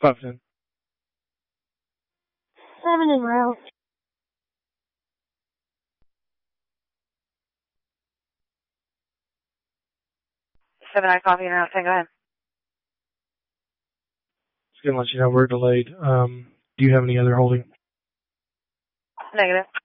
510. 7 en route. 7, I copy and route 10, go ahead. Just going to let you know we're delayed. Do you have any other holding? Negative.